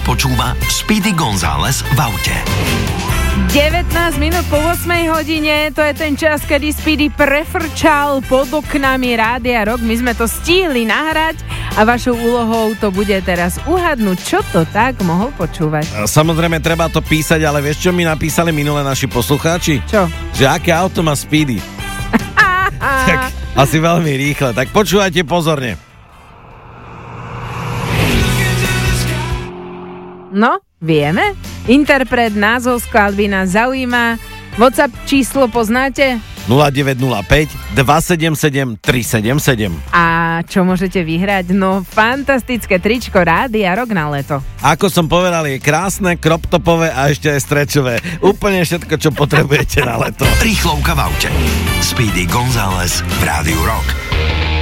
počúva Speedy González v aute. 19 minút po 8 hodine, to je ten čas, kedy Speedy prefrčal pod oknami Rádia Rock. My sme to stihli nahrať a vašou úlohou to bude teraz uhadnúť, čo to tak mohol počúvať. Samozrejme, treba to písať, ale vieš, čo mi napísali minule naši poslucháči? Čo? Že aké auto má Speedy. Tak asi veľmi rýchle, tak počúvajte pozorne. No, vieme? Interpret, názov skladby nás zaujíma. WhatsApp číslo poznáte? 0905 277 377. A čo môžete vyhrať? No, fantastické tričko Rádia Rock na leto. Ako som povedal, je krásne, kroptopové a ešte aj strečové. Úplne všetko, čo potrebujete na leto. Rýchlovka v aute. Speedy González v Rádiu Rock.